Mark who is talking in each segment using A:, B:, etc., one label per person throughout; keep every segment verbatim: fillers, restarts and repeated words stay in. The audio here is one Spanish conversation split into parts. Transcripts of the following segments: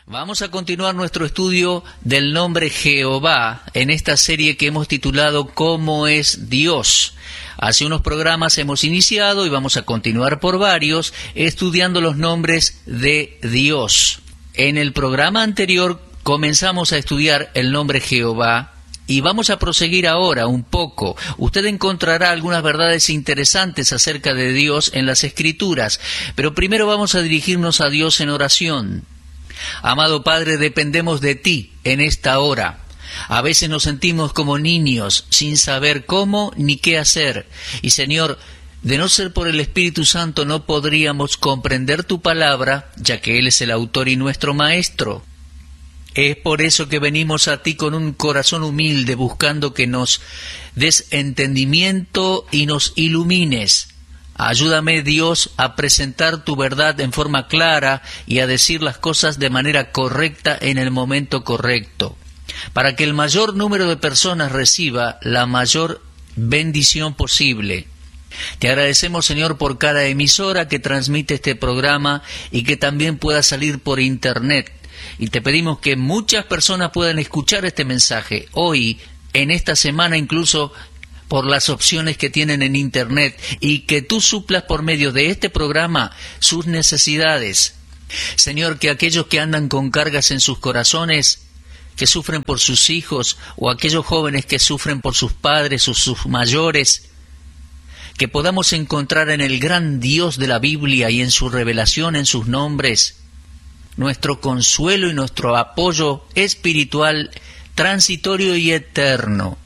A: Vamos a continuar nuestro estudio del nombre Jehová en esta serie que hemos titulado ¿Cómo es Dios? Hace unos programas hemos iniciado y vamos a continuar por varios estudiando los nombres de Dios. En el programa anterior comenzamos a estudiar el nombre Jehová y vamos a proseguir ahora un poco. Usted encontrará algunas verdades interesantes acerca de Dios en las Escrituras, pero primero vamos a dirigirnos a Dios en oración. Amado Padre, dependemos de ti en esta hora. A veces nos sentimos como niños, sin saber cómo ni qué hacer. Y Señor, de no ser por el Espíritu Santo no podríamos comprender tu palabra, ya que Él es el autor y nuestro maestro. Es por eso que venimos a ti con un corazón humilde, buscando que nos des entendimiento y nos ilumines. Ayúdame, Dios, a presentar tu verdad en forma clara y a decir las cosas de manera correcta en el momento correcto, para que el mayor número de personas reciba la mayor bendición posible. Te agradecemos, Señor, por cada emisora que transmite este programa y que también pueda salir por internet. Y te pedimos que muchas personas puedan escuchar este mensaje hoy, en esta semana, incluso por las opciones que tienen en internet, y que tú suplas por medio de este programa sus necesidades. Señor, que aquellos que andan con cargas en sus corazones, que sufren por sus hijos, o aquellos jóvenes que sufren por sus padres o sus mayores, que podamos encontrar en el gran Dios de la Biblia y en su revelación, en sus nombres, nuestro consuelo y nuestro apoyo espiritual, transitorio y eterno.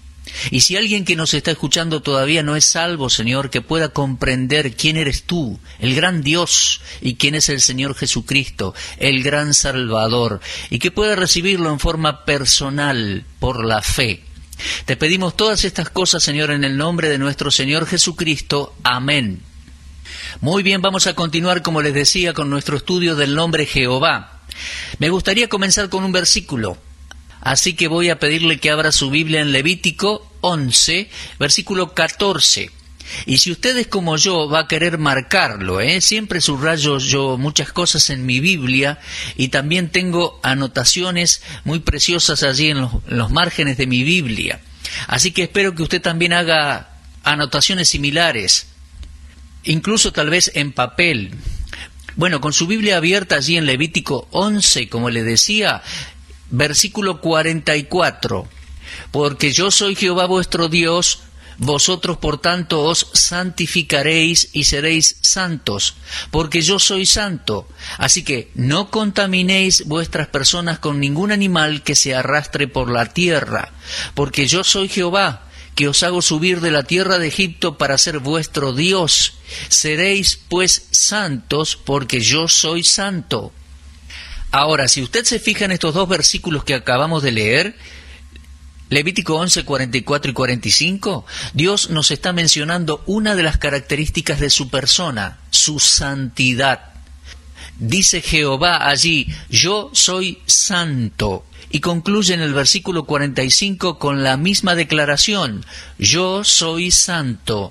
A: Y si alguien que nos está escuchando todavía no es salvo, Señor, que pueda comprender quién eres tú, el gran Dios, y quién es el Señor Jesucristo, el gran Salvador, y que pueda recibirlo en forma personal por la fe. Te pedimos todas estas cosas, Señor, en el nombre de nuestro Señor Jesucristo. Amén. Muy bien, vamos a continuar, como les decía, con nuestro estudio del nombre Jehová. Me gustaría comenzar con un versículo. Así que voy a pedirle que abra su Biblia en Levítico once, versículo catorce. Y si usted es como yo, va a querer marcarlo, ¿eh? Siempre subrayo yo muchas cosas en mi Biblia y también tengo anotaciones muy preciosas allí en los, en los márgenes de mi Biblia. Así que espero que usted también haga anotaciones similares, incluso tal vez en papel. Bueno, con su Biblia abierta allí en Levítico once, como le decía, versículo cuarenta y cuatro. Porque yo soy Jehová vuestro Dios, vosotros por tanto os santificaréis y seréis santos, porque yo soy santo. Así que no contaminéis vuestras personas con ningún animal que se arrastre por la tierra, porque yo soy Jehová, que os hago subir de la tierra de Egipto para ser vuestro Dios. Seréis pues santos, porque yo soy santo. Ahora, si usted se fija en estos dos versículos que acabamos de leer, Levítico once, cuarenta y cuatro y cuarenta y cinco, Dios nos está mencionando una de las características de su persona, su santidad. Dice Jehová allí, yo soy santo. Y concluye en el versículo cuarenta y cinco con la misma declaración, yo soy santo.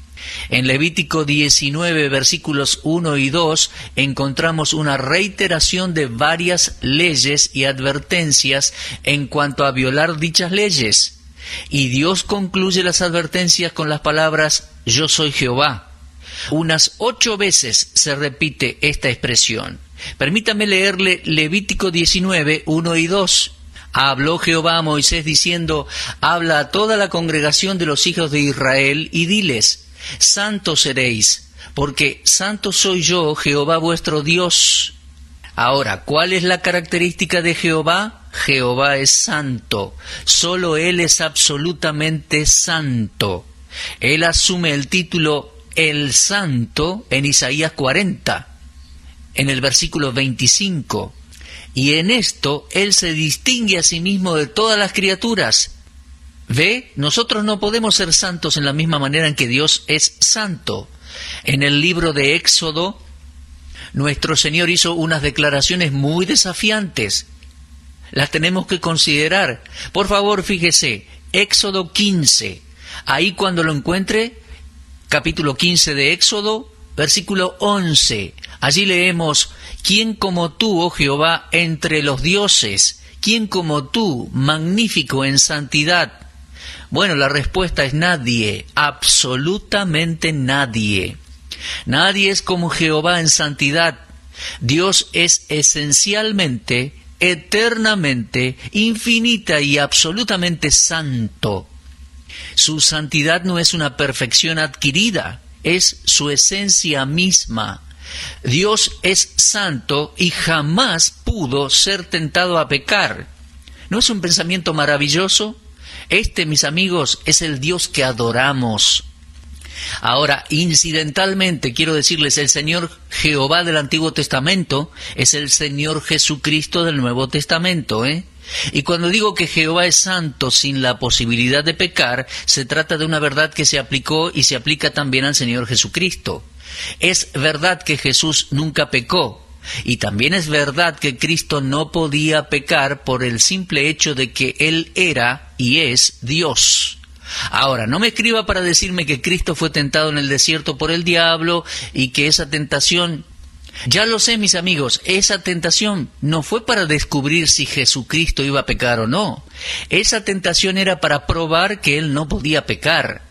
A: En Levítico diecinueve, versículos uno y dos, encontramos una reiteración de varias leyes y advertencias en cuanto a violar dichas leyes. Y Dios concluye las advertencias con las palabras, yo soy Jehová. Unas ocho veces se repite esta expresión. Permítame leerle Levítico diecinueve, uno y dos. Habló Jehová a Moisés diciendo, habla a toda la congregación de los hijos de Israel y diles, santos seréis, porque santo soy yo, Jehová vuestro Dios. Ahora, ¿cuál es la característica de Jehová? Jehová es santo, solo Él es absolutamente santo. Él asume el título el santo en Isaías cuarenta, en el versículo veinticinco, y en esto Él se distingue a sí mismo de todas las criaturas. ¿Ve? Nosotros no podemos ser santos en la misma manera en que Dios es santo. En el libro de Éxodo, nuestro Señor hizo unas declaraciones muy desafiantes. Las tenemos que considerar. Por favor, fíjese, Éxodo quince. Ahí cuando lo encuentre, capítulo quince de Éxodo, versículo once. Allí leemos: ¿Quién como tú, oh Jehová, entre los dioses? ¿Quién como tú, magnífico en santidad? Bueno, la respuesta es nadie, absolutamente nadie. Nadie es como Jehová en santidad. Dios es esencialmente, eternamente, infinita y absolutamente santo. Su santidad no es una perfección adquirida, es su esencia misma. Dios es santo y jamás pudo ser tentado a pecar. ¿No es un pensamiento maravilloso? Este, mis amigos, es el Dios que adoramos. Ahora, incidentalmente, quiero decirles, el Señor Jehová del Antiguo Testamento es el Señor Jesucristo del Nuevo Testamento, ¿eh? Y cuando digo que Jehová es santo sin la posibilidad de pecar, se trata de una verdad que se aplicó y se aplica también al Señor Jesucristo. Es verdad que Jesús nunca pecó, y también es verdad que Cristo no podía pecar por el simple hecho de que Él era y es Dios. Ahora, no me escriba para decirme que Cristo fue tentado en el desierto por el diablo y que esa tentación... Ya lo sé, mis amigos, esa tentación no fue para descubrir si Jesucristo iba a pecar o no. Esa tentación era para probar que Él no podía pecar.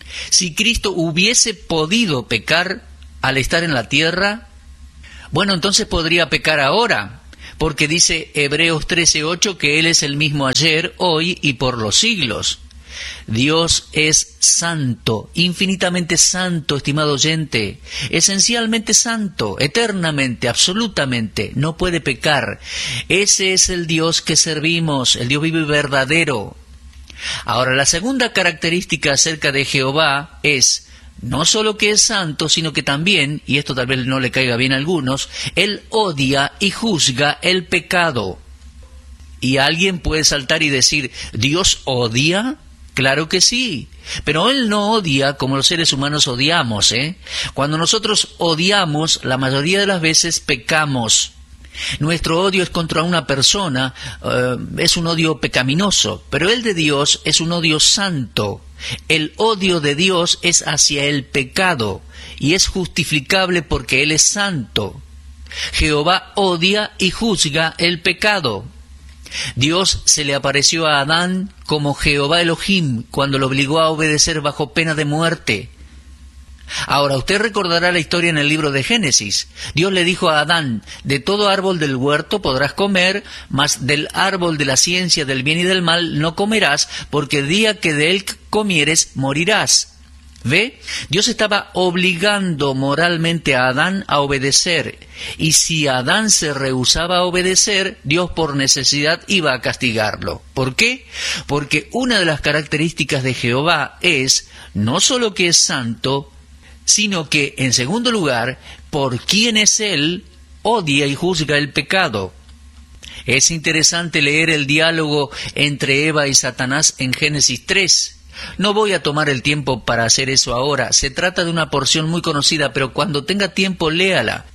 A: Si Cristo hubiese podido pecar al estar en la tierra, bueno, entonces podría pecar ahora, porque dice Hebreos trece ocho que Él es el mismo ayer, hoy y por los siglos. Dios es santo, infinitamente santo, estimado oyente, esencialmente santo, eternamente, absolutamente, no puede pecar. Ese es el Dios que servimos, el Dios vivo y verdadero. Ahora, la segunda característica acerca de Jehová es no solo que es santo, sino que también, y esto tal vez no le caiga bien a algunos, Él odia y juzga el pecado. Y alguien puede saltar y decir, ¿Dios odia? Claro que sí, pero Él no odia como los seres humanos odiamos, ¿eh? Cuando nosotros odiamos, la mayoría de las veces pecamos. Nuestro odio es contra una persona, uh, es un odio pecaminoso, pero el de Dios es un odio santo. El odio de Dios es hacia el pecado y es justificable porque Él es santo. Jehová odia y juzga el pecado. Dios se le apareció a Adán como Jehová Elohim cuando lo obligó a obedecer bajo pena de muerte. Ahora, usted recordará la historia en el libro de Génesis. Dios le dijo a Adán, de todo árbol del huerto podrás comer, mas del árbol de la ciencia del bien y del mal no comerás, porque el día que de él comieres morirás. ¿Ve? Dios estaba obligando moralmente a Adán a obedecer, y si Adán se rehusaba a obedecer, Dios por necesidad iba a castigarlo. ¿Por qué? Porque una de las características de Jehová es, no solo que es santo, sino que, en segundo lugar, por quien es Él, odia y juzga el pecado. Es interesante leer el diálogo entre Eva y Satanás en Génesis tres. No voy a tomar el tiempo para hacer eso ahora. Se trata de una porción muy conocida, pero cuando tenga tiempo, léala.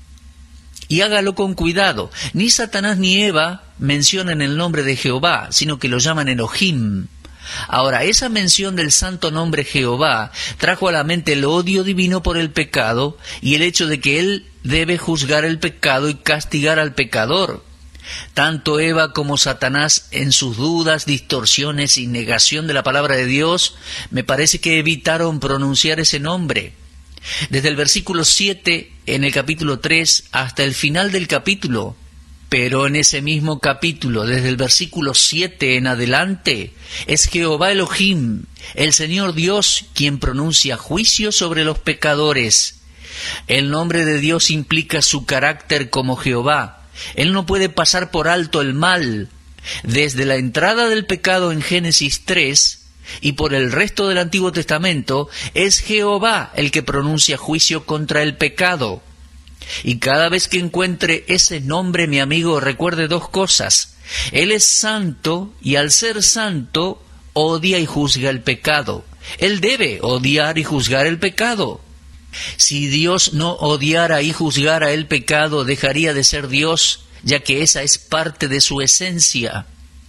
A: Y hágalo con cuidado. Ni Satanás ni Eva mencionan el nombre de Jehová, sino que lo llaman Elohim. Ahora, esa mención del santo nombre Jehová trajo a la mente el odio divino por el pecado y el hecho de que Él debe juzgar el pecado y castigar al pecador. Tanto Eva como Satanás, en sus dudas, distorsiones y negación de la palabra de Dios, me parece que evitaron pronunciar ese nombre. Desde el versículo siete en el capítulo tres hasta el final del capítulo, pero en ese mismo capítulo, desde el versículo siete en adelante, es Jehová Elohim, el Señor Dios, quien pronuncia juicio sobre los pecadores. El nombre de Dios implica su carácter como Jehová. Él no puede pasar por alto el mal. Desde la entrada del pecado en Génesis tres y por el resto del Antiguo Testamento, es Jehová el que pronuncia juicio contra el pecado. Y cada vez que encuentre ese nombre, mi amigo, recuerde dos cosas. Él es santo y al ser santo, odia y juzga el pecado. Él debe odiar y juzgar el pecado. Si Dios no odiara y juzgara el pecado, dejaría de ser Dios, ya que esa es parte de su esencia.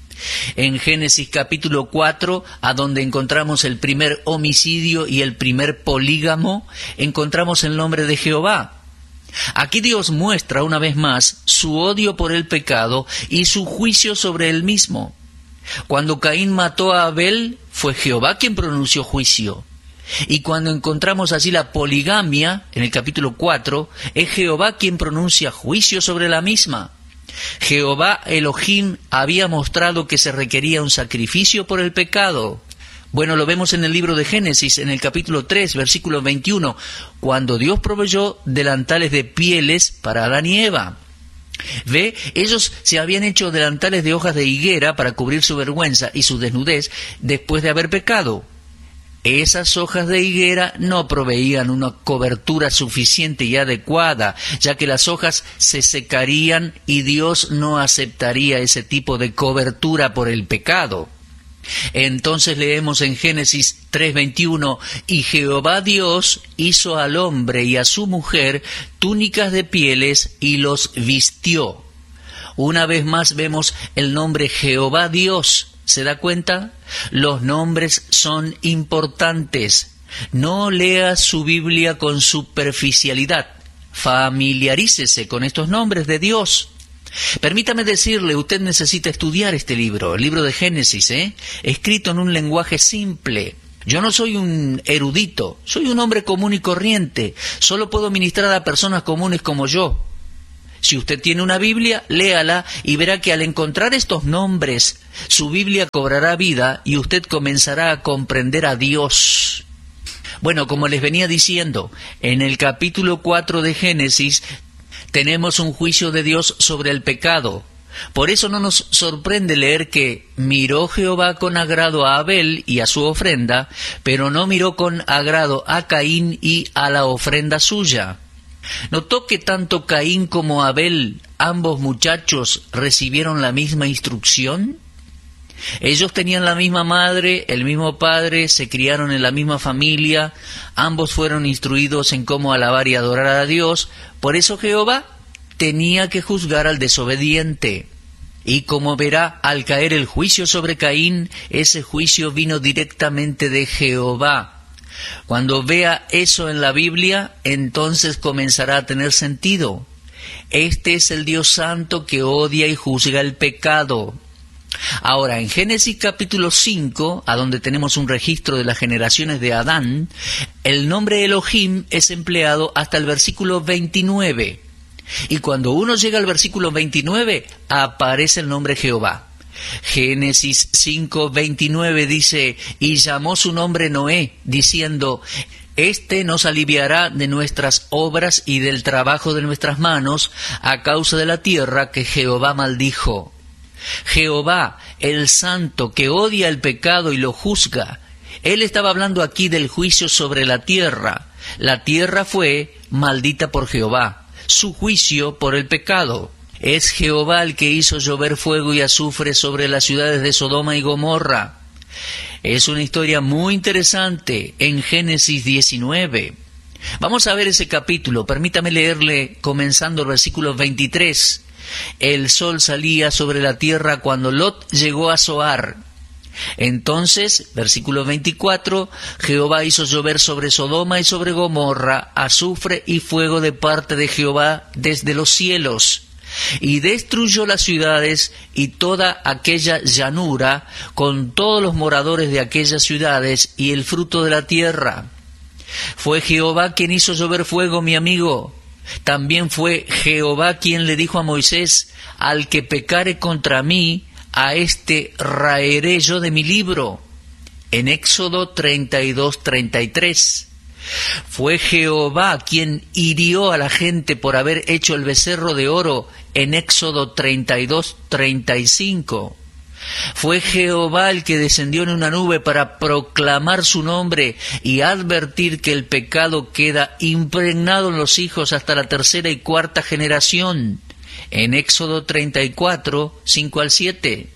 A: En Génesis capítulo cuatro, a donde encontramos el primer homicidio y el primer polígamo, encontramos el nombre de Jehová. Aquí Dios muestra una vez más su odio por el pecado y su juicio sobre él mismo. Cuando Caín mató a Abel, fue Jehová quien pronunció juicio. Y cuando encontramos allí la poligamia, en el capítulo cuatro, es Jehová quien pronuncia juicio sobre la misma. Jehová Elohim había mostrado que se requería un sacrificio por el pecado. Bueno, lo vemos en el libro de Génesis, en el capítulo tres, versículo veintiuno, cuando Dios proveyó delantales de pieles para Adán y Eva. ¿Ve? Ellos se habían hecho delantales de hojas de higuera para cubrir su vergüenza y su desnudez después de haber pecado. Esas hojas de higuera no proveían una cobertura suficiente y adecuada, ya que las hojas se secarían y Dios no aceptaría ese tipo de cobertura por el pecado. Entonces leemos en Génesis tres veintiuno, y Jehová Dios hizo al hombre y a su mujer túnicas de pieles y los vistió. Una vez más vemos el nombre Jehová Dios. ¿Se da cuenta? Los nombres son importantes. No lea su Biblia con superficialidad. Familiarícese con estos nombres de Dios. Permítame decirle, usted necesita estudiar este libro, el libro de Génesis, ¿eh? escrito en un lenguaje simple. Yo no soy un erudito, soy un hombre común y corriente. Solo puedo ministrar a personas comunes como yo. Si usted tiene una Biblia, léala y verá que al encontrar estos nombres, su Biblia cobrará vida y usted comenzará a comprender a Dios. Bueno, como les venía diciendo, en el capítulo cuatro de Génesis tenemos un juicio de Dios sobre el pecado. Por eso no nos sorprende leer que miró Jehová con agrado a Abel y a su ofrenda, pero no miró con agrado a Caín y a la ofrenda suya. ¿Notó que tanto Caín como Abel, ambos muchachos, recibieron la misma instrucción? Ellos tenían la misma madre, el mismo padre, se criaron en la misma familia, ambos fueron instruidos en cómo alabar y adorar a Dios. Por eso Jehová tenía que juzgar al desobediente. Y como verá, al caer el juicio sobre Caín, ese juicio vino directamente de Jehová. Cuando vea eso en la Biblia, entonces comenzará a tener sentido. Este es el Dios santo que odia y juzga el pecado. Ahora, en Génesis capítulo cinco, a donde tenemos un registro de las generaciones de Adán, el nombre Elohim es empleado hasta el versículo veintinueve. Y cuando uno llega al versículo veintinueve, aparece el nombre Jehová. Génesis cinco veintinueve dice, y llamó su nombre Noé, diciendo, Este nos aliviará de nuestras obras y del trabajo de nuestras manos, a causa de la tierra que Jehová maldijo. Jehová, el santo, que odia el pecado y lo juzga. Él estaba hablando aquí del juicio sobre la tierra. La tierra fue maldita por Jehová, su juicio por el pecado. Es Jehová el que hizo llover fuego y azufre sobre las ciudades de Sodoma y Gomorra. Es una historia muy interesante en Génesis diecinueve. Vamos a ver ese capítulo. Permítame leerle comenzando el versículo veintitrés. El sol salía sobre la tierra cuando Lot llegó a Zoar. Entonces, versículo veinticuatro, Jehová hizo llover sobre Sodoma y sobre Gomorra azufre y fuego de parte de Jehová desde los cielos. Y destruyó las ciudades y toda aquella llanura, con todos los moradores de aquellas ciudades y el fruto de la tierra. Fue Jehová quien hizo llover fuego, mi amigo. También fue Jehová quien le dijo a Moisés, al que pecare contra mí, a este raeré yo de mi libro. En Éxodo treinta y dos treinta y tres. Fue Jehová quien hirió a la gente por haber hecho el becerro de oro en Éxodo treinta y dos treinta y cinco. Fue Jehová el que descendió en una nube para proclamar su nombre y advertir que el pecado queda impregnado en los hijos hasta la tercera y cuarta generación, en Éxodo treinta y cuatro, cinco al siete.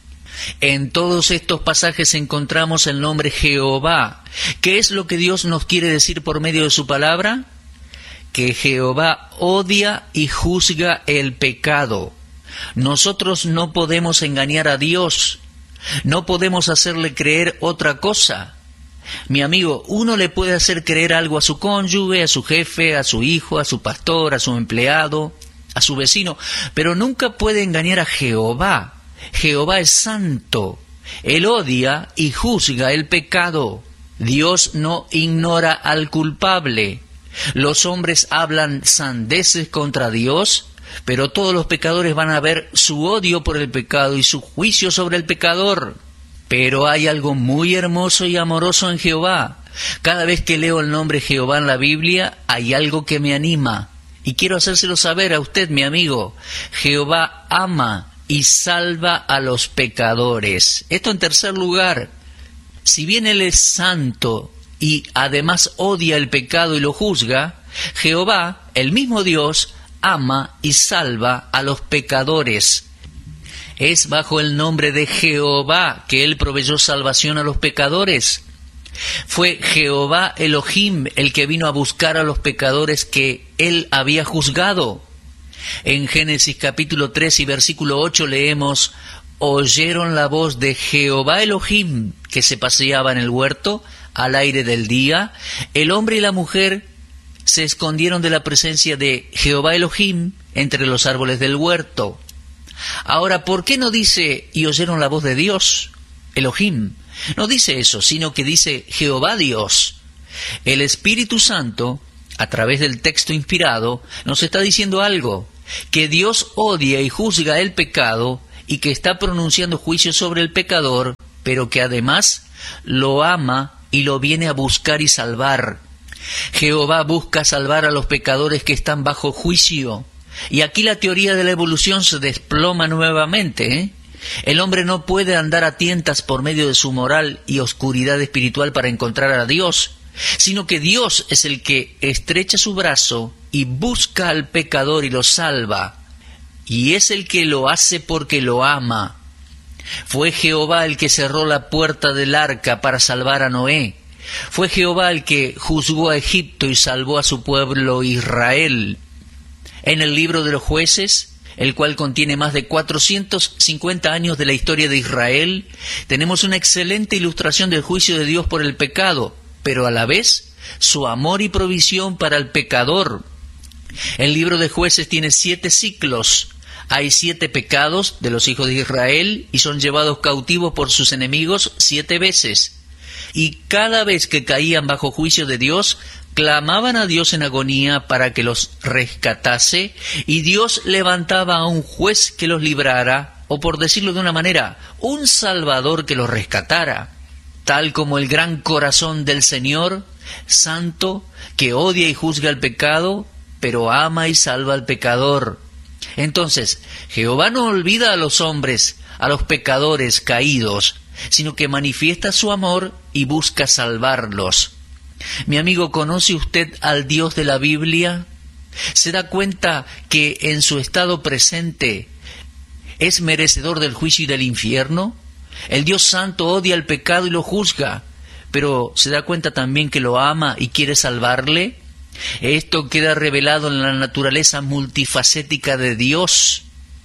A: En todos estos pasajes encontramos el nombre Jehová. ¿Qué es lo que Dios nos quiere decir por medio de su palabra? Que Jehová odia y juzga el pecado. Nosotros no podemos engañar a Dios, no podemos hacerle creer otra cosa. Mi amigo, uno le puede hacer creer algo a su cónyuge, a su jefe, a su hijo, a su pastor, a su empleado, a su vecino, pero nunca puede engañar a Jehová. Jehová es santo, Él odia y juzga el pecado. Dios no ignora al culpable. Los hombres hablan sandeces contra Dios, pero todos los pecadores van a ver su odio por el pecado y su juicio sobre el pecador. Pero hay algo muy hermoso y amoroso en Jehová. Cada vez que leo el nombre Jehová en la Biblia, hay algo que me anima. Y quiero hacérselo saber a usted, mi amigo. Jehová ama y salva a los pecadores. Esto en tercer lugar. Si bien Él es santo y además odia el pecado y lo juzga, Jehová, el mismo Dios, ama y salva a los pecadores. Es bajo el nombre de Jehová que Él proveyó salvación a los pecadores. Fue Jehová Elohim el que vino a buscar a los pecadores que Él había juzgado. En Génesis capítulo tres y versículo ocho leemos: oyeron la voz de Jehová Elohim que se paseaba en el huerto al aire del día. El hombre y la mujer se escondieron de la presencia de Jehová Elohim entre los árboles del huerto. Ahora, ¿por qué no dice y oyeron la voz de Dios, Elohim? No dice eso, sino que dice Jehová Dios. El Espíritu Santo, a través del texto inspirado, nos está diciendo algo, que Dios odia y juzga el pecado y que está pronunciando juicio sobre el pecador, pero que además lo ama y lo viene a buscar y salvar. Jehová busca salvar a los pecadores que están bajo juicio. Y aquí la teoría de la evolución se desploma nuevamente, ¿eh? El hombre no puede andar a tientas por medio de su moral y oscuridad espiritual para encontrar a Dios, sino que Dios es el que estrecha su brazo y busca al pecador y lo salva. Y es el que lo hace porque lo ama. Fue Jehová el que cerró la puerta del arca para salvar a Noé. Fue Jehová el que juzgó a Egipto y salvó a su pueblo Israel. En el libro de los Jueces, el cual contiene más de cuatrocientos cincuenta años de la historia de Israel, tenemos una excelente ilustración del juicio de Dios por el pecado, pero a la vez su amor y provisión para el pecador. El libro de Jueces tiene siete ciclos. Hay siete pecados de los hijos de Israel y son llevados cautivos por sus enemigos siete veces. Y cada vez que caían bajo juicio de Dios, clamaban a Dios en agonía para que los rescatase, y Dios levantaba a un juez que los librara, o por decirlo de una manera, un Salvador que los rescatara, tal como el gran corazón del Señor, santo, que odia y juzga el pecado, pero ama y salva al pecador. Entonces, Jehová no olvida a los hombres, a los pecadores caídos, sino que manifiesta su amor y busca salvarlos. Mi amigo, ¿conoce usted al Dios de la Biblia? ¿Se da cuenta que en su estado presente es merecedor del juicio y del infierno? El Dios Santo odia el pecado y lo juzga, pero ¿se da cuenta también que lo ama y quiere salvarle? Esto queda revelado en la naturaleza multifacética de Dios.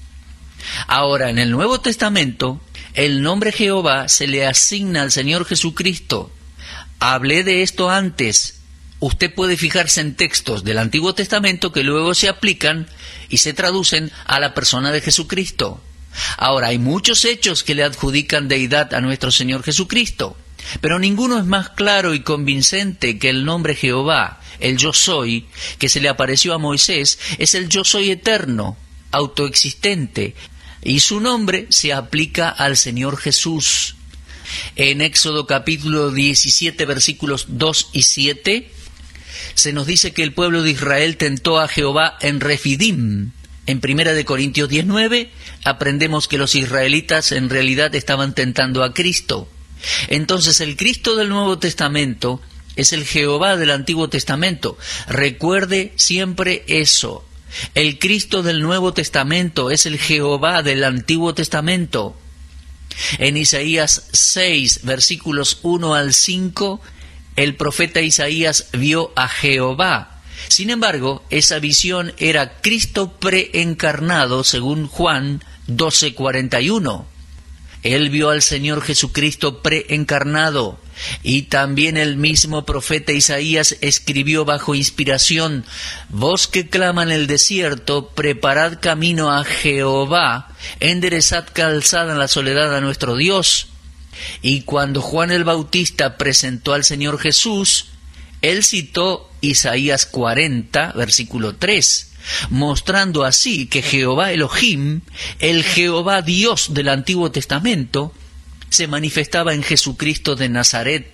A: Ahora, en el Nuevo Testamento, el nombre Jehová se le asigna al Señor Jesucristo. Hablé de esto antes. Usted puede fijarse en textos del Antiguo Testamento que luego se aplican y se traducen a la persona de Jesucristo. Ahora, hay muchos hechos que le adjudican deidad a nuestro Señor Jesucristo, pero ninguno es más claro y convincente que el nombre Jehová, el Yo Soy, que se le apareció a Moisés, es el Yo Soy eterno, autoexistente, y su nombre se aplica al Señor Jesús. En Éxodo capítulo diecisiete, versículos dos y siete, se nos dice que el pueblo de Israel tentó a Jehová en Refidim. En Primera de Corintios diecinueve aprendemos que los israelitas en realidad estaban tentando a Cristo. Entonces el Cristo del Nuevo Testamento es el Jehová del Antiguo Testamento. Recuerde siempre eso. El Cristo del Nuevo Testamento es el Jehová del Antiguo Testamento. En Isaías seis, versículos uno al cinco, el profeta Isaías vio a Jehová, Sin embargo, esa visión era Cristo preencarnado, según Juan doce cuarenta y uno. Él vio al Señor Jesucristo preencarnado, y también el mismo profeta Isaías escribió bajo inspiración: voz que clama en el desierto, preparad camino a Jehová, enderezad calzada en la soledad a nuestro Dios. Y cuando Juan el Bautista presentó al Señor Jesús, él citó Isaías cuarenta, versículo tres, mostrando así que Jehová Elohim, el Jehová Dios del Antiguo Testamento, se manifestaba en Jesucristo de Nazaret.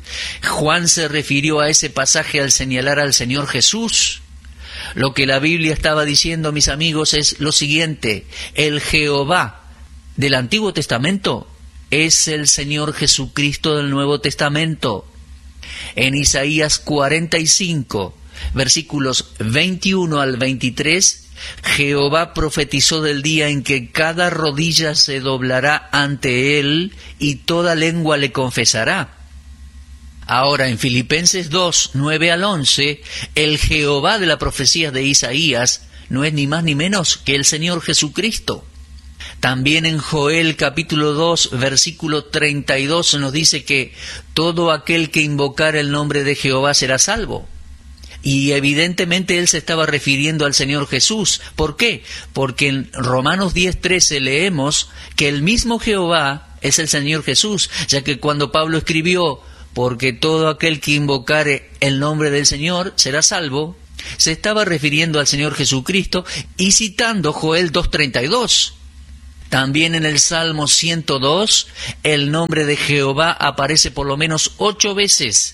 A: Juan se refirió a ese pasaje al señalar al Señor Jesús. Lo que la Biblia estaba diciendo, mis amigos, es lo siguiente: el Jehová del Antiguo Testamento es el Señor Jesucristo del Nuevo Testamento. En Isaías cuarenta y cinco, versículos veintiuno al veintitrés, Jehová profetizó del día en que cada rodilla se doblará ante él y toda lengua le confesará. Ahora en Filipenses dos, nueve al once, el Jehová de la profecía de Isaías no es ni más ni menos que el Señor Jesucristo. También en Joel capítulo dos, versículo treinta y dos se nos dice que todo aquel que invocar el nombre de Jehová será salvo. Y evidentemente él se estaba refiriendo al Señor Jesús. ¿Por qué? Porque en Romanos diez, trece leemos que el mismo Jehová es el Señor Jesús, ya que cuando Pablo escribió: porque todo aquel que invocare el nombre del Señor será salvo, se estaba refiriendo al Señor Jesucristo y citando Joel dos, treinta y dos. También en el Salmo ciento dos, el nombre de Jehová aparece por lo menos ocho veces.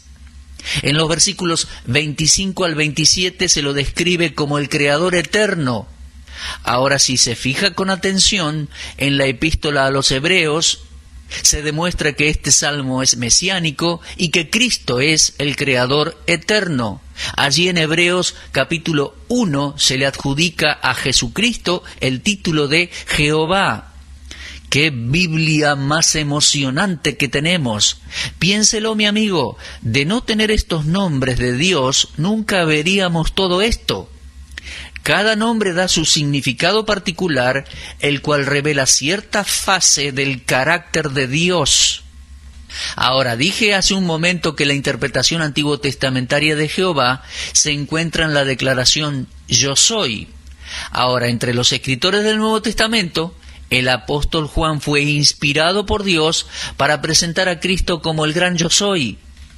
A: En los versículos veinticinco al veintisiete se lo describe como el Creador eterno. Ahora, si se fija con atención, en la epístola a los Hebreos se demuestra que este salmo es mesiánico y que Cristo es el Creador eterno. Allí en Hebreos capítulo uno se le adjudica a Jesucristo el título de Jehová. ¡Qué Biblia más emocionante que tenemos! Piénselo, mi amigo, de no tener estos nombres de Dios, nunca veríamos todo esto. Cada nombre da su significado particular, el cual revela cierta fase del carácter de Dios. Ahora, dije hace un momento que la interpretación antiguo testamentaria de Jehová se encuentra en la declaración Yo soy. Ahora, entre los escritores del Nuevo Testamento, el apóstol Juan fue inspirado por Dios para presentar a Cristo como el gran Yo soy.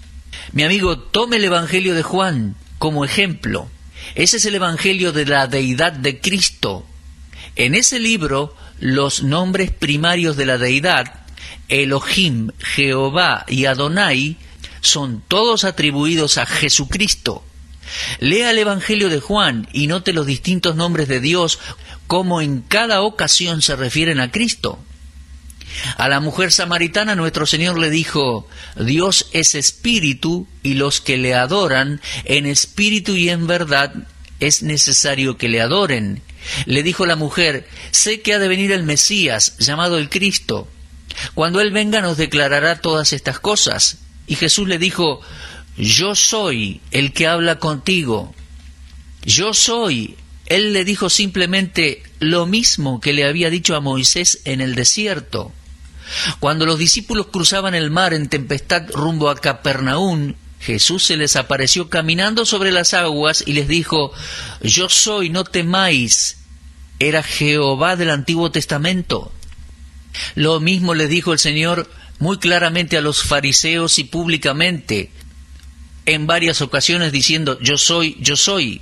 A: Mi amigo, tome el Evangelio de Juan como ejemplo. Ese es el Evangelio de la deidad de Cristo. En ese libro, los nombres primarios de la deidad, Elohim, Jehová y Adonai, son todos atribuidos a Jesucristo. Lea el Evangelio de Juan y note los distintos nombres de Dios, como en cada ocasión se refieren a Cristo. A la mujer samaritana nuestro Señor le dijo: Dios es espíritu y los que le adoran en espíritu y en verdad es necesario que le adoren. Le dijo la mujer: sé que ha de venir el Mesías, llamado el Cristo. Cuando Él venga nos declarará todas estas cosas. Y Jesús le dijo: yo soy el que habla contigo. Yo soy. Él le dijo simplemente lo mismo que le había dicho a Moisés en el desierto. Cuando los discípulos cruzaban el mar en tempestad rumbo a Capernaum, Jesús se les apareció caminando sobre las aguas y les dijo: yo soy, no temáis. Era Jehová del Antiguo Testamento. Lo mismo le dijo el Señor muy claramente a los fariseos y públicamente, en varias ocasiones diciendo: yo soy, yo soy.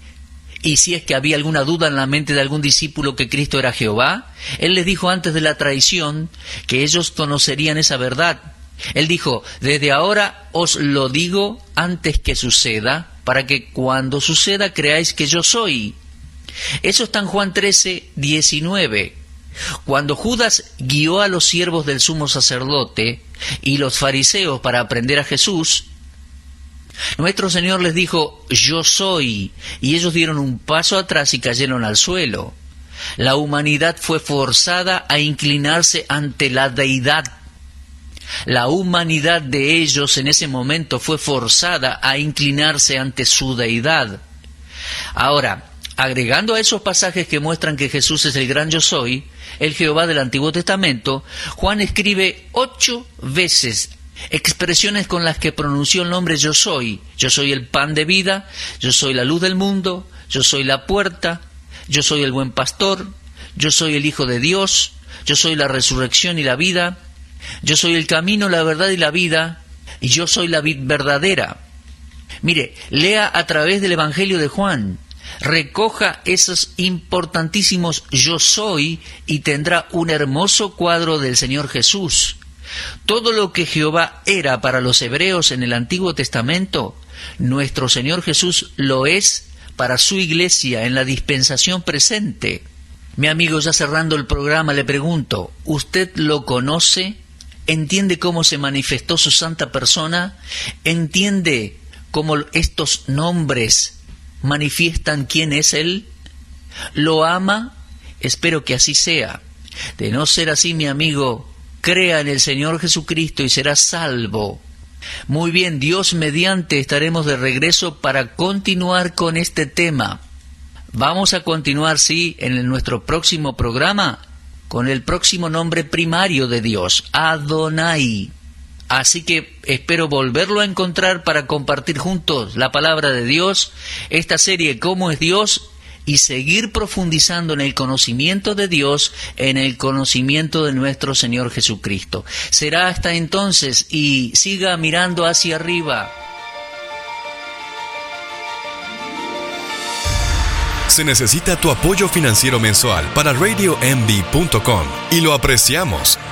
A: Y si es que había alguna duda en la mente de algún discípulo que Cristo era Jehová, Él les dijo antes de la traición que ellos conocerían esa verdad. Él dijo: desde ahora os lo digo antes que suceda, para que cuando suceda creáis que yo soy. Eso está en Juan trece, diecinueve. Cuando Judas guió a los siervos del sumo sacerdote y los fariseos para aprender a Jesús, nuestro Señor les dijo: yo soy, y ellos dieron un paso atrás y cayeron al suelo. La humanidad fue forzada a inclinarse ante la deidad. La humanidad de ellos en ese momento fue forzada a inclinarse ante su deidad. Ahora, agregando a esos pasajes que muestran que Jesús es el gran yo soy, el Jehová del Antiguo Testamento, Juan escribe ocho veces expresiones con las que pronunció el nombre yo soy. Yo soy el pan de vida, yo soy la luz del mundo, yo soy la puerta, yo soy el buen pastor, yo soy el Hijo de Dios, yo soy la resurrección y la vida, yo soy el camino, la verdad y la vida, y yo soy la vid verdadera. Mire, lea a través del Evangelio de Juan, recoja esos importantísimos yo soy y tendrá un hermoso cuadro del Señor Jesús. Todo lo que Jehová era para los hebreos en el Antiguo Testamento, nuestro Señor Jesús lo es para su iglesia en la dispensación presente. Mi amigo, ya cerrando el programa, le pregunto, ¿usted lo conoce? ¿Entiende cómo se manifestó su santa persona? ¿Entiende cómo estos nombres manifiestan quién es Él? ¿Lo ama? Espero que así sea. De no ser así, mi amigo, crea en el Señor Jesucristo y será salvo. Muy bien, Dios mediante estaremos de regreso para continuar con este tema. Vamos a continuar, sí, en nuestro próximo programa con el próximo nombre primario de Dios, Adonai. Así que espero volverlo a encontrar para compartir juntos la palabra de Dios, esta serie ¿Cómo es Dios? Y seguir profundizando en el conocimiento de Dios, en el conocimiento de nuestro Señor Jesucristo. Será hasta entonces y siga mirando hacia arriba.
B: Se necesita tu apoyo financiero mensual para radio m v punto com y lo apreciamos.